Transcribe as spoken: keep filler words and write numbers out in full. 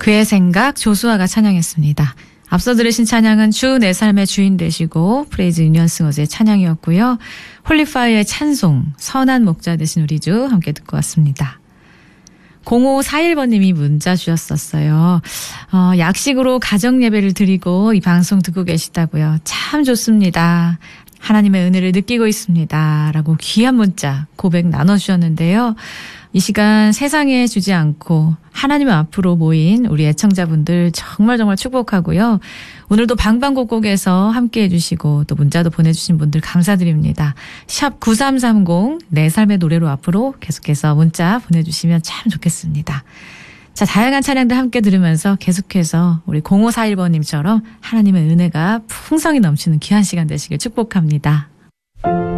그의 생각 조수아가 찬양했습니다. 앞서 들으신 찬양은 주 내 삶의 주인 되시고 프레이즈 유니언 싱어즈의 찬양이었고요. 홀리파이어의 찬송 선한 목자 되신 우리 주 함께 듣고 왔습니다. 공오사일 번님이 문자 주셨었어요. 어, 약식으로 가정 예배를 드리고 이 방송 듣고 계시다고요. 참 좋습니다. 하나님의 은혜를 느끼고 있습니다. 라고 귀한 문자 고백 나눠주셨는데요. 이 시간 세상에 주지 않고 하나님 앞으로 모인 우리 애청자분들 정말 정말 축복하고요. 오늘도 방방곡곡에서 함께해 주시고 또 문자도 보내주신 분들 감사드립니다. 샵 구삼삼공 내 삶의 노래로 앞으로 계속해서 문자 보내주시면 참 좋겠습니다. 자, 다양한 찬양들 함께 들으면서 계속해서 우리 공오사일 번님처럼 하나님의 은혜가 풍성히 넘치는 귀한 시간 되시길 축복합니다.